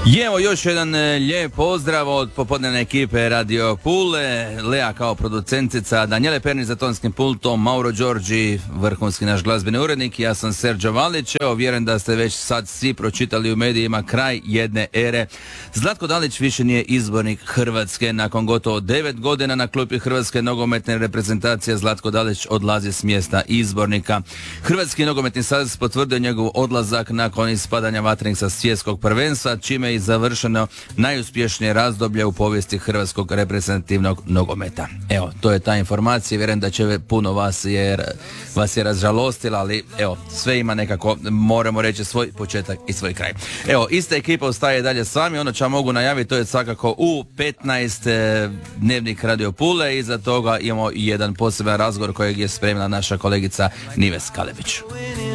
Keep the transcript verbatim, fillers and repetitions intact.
I evo još jedan e, lijep pozdrav od popodnevne ekipe Radio Pule, Lea kao producentica, Danijele Pernić za tonskim pultom, Mauro Đorđi, vrhunski naš glazbeni urednik, ja sam Serđo Valić. Evo, vjerujem da ste već sad svi pročitali u medijima kraj jedne ere. Zlatko Dalić više nije izbornik Hrvatske. Nakon gotovo devet godina na klupi Hrvatske nogometne reprezentacije Zlatko Dalić odlazi s mjesta izbornika. Hrvatski nogometni savez potvrdio njegov odlazak nakon ispadanja Vatrenih sa svjetskog prvenstva, čime i završeno najuspješnije razdoblje u povijesti hrvatskog reprezentativnog nogometa. Evo, to je ta informacija, vjerujem da će puno vas jer vas je razžalostila, ali evo, sve ima nekako, moramo reći, svoj početak i svoj kraj. Evo, ista ekipa ostaje dalje s vami, ono što mogu najaviti, to je svakako u petnaest Dnevnik Radio Pule, i iza toga imamo i jedan poseban razgovor kojeg je spremna naša kolegica Nives Kalebić.